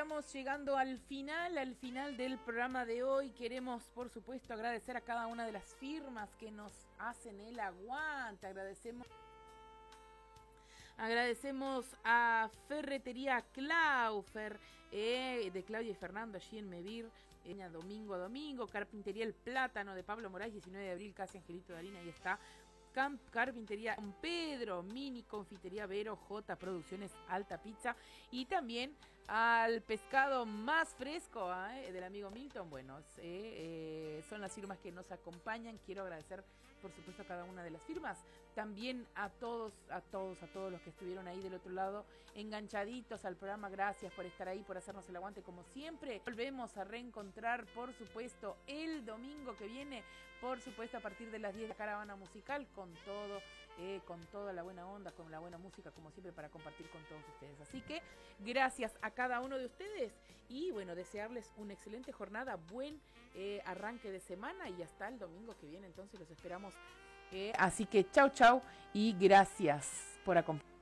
estamos llegando al final del programa de hoy. Queremos, por supuesto, agradecer a cada una de las firmas que nos hacen el aguante. Agradecemos a Ferretería Claufer, de Claudia y Fernando, allí en Mevir, domingo a domingo. Carpintería El Plátano, de Pablo Moraes, 19 de abril, casi Angelito de Harina, ahí está. Carpintería Don Pedro, Mini Confitería Vero, J Producciones Alta Pizza, y también al pescado más fresco del amigo Milton. Bueno, son las firmas que nos acompañan. Quiero agradecer, por supuesto, a cada una de las firmas, también a todos los que estuvieron ahí del otro lado, enganchaditos al programa. Gracias por estar ahí, por hacernos el aguante como siempre. Volvemos a reencontrar, por supuesto, el domingo que viene, por supuesto, a partir de las 10 de la caravana musical, con toda la buena onda, con la buena música, como siempre, para compartir con todos ustedes. Así que gracias a cada uno de ustedes y bueno, desearles una excelente jornada, buen arranque de semana, y hasta el domingo que viene entonces los esperamos. Así que chau y gracias por acompañarnos.